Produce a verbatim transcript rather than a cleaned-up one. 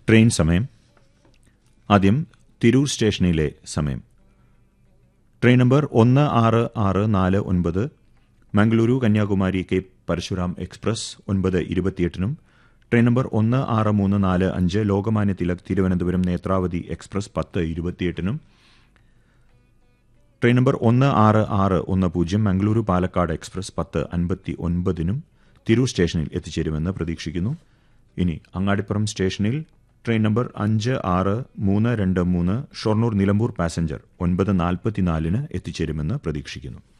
Train സമയം. ആദ്യം തിരൂർ സ്റ്റേഷനിലെ സമയം. ട്രെയിൻ നമ്പർ ഒന്ന് ആറ് ആറ് നാല് ഒൻപത് മംഗളൂരു കന്യാകുമാരി കേപ്പ് പരശുരാം എക്സ്പ്രസ് ഒൻപത് ഇരുപത്തിയെട്ടിനും, ട്രെയിൻ നമ്പർ ഒന്ന് ആറ് മൂന്ന് നാല് അഞ്ച് ലോകമാന്യ തിലക് തിരുവനന്തപുരം നേത്രാവതി എക്സ്പ്രസ് പത്ത് ഇരുപത്തിയെട്ടിനും, ട്രെയിൻ നമ്പർ ഒന്ന് ആറ് ആറ് ഒന്ന് പൂജ്യം മംഗളൂരു പാലക്കാട് എക്സ്പ്രസ് പത്ത് അൻപത്തി ഒൻപതിനും തിരൂർ സ്റ്റേഷനിൽ എത്തിച്ചേരുമെന്ന് പ്രതീക്ഷിക്കുന്നു. ഇനി അങ്ങാടിപ്പുറം സ്റ്റേഷനിൽ ട്രെയിൻ നമ്പർ അഞ്ച് ആറ് മൂന്ന് രണ്ട് മൂന്ന് ഷൊർണൂർ നിലമ്പൂർ പാസഞ്ചർ ഒൻപത് നാൽപ്പത്തിനാലിന് എത്തിച്ചേരുമെന്ന് പ്രതീക്ഷിക്കുന്നു.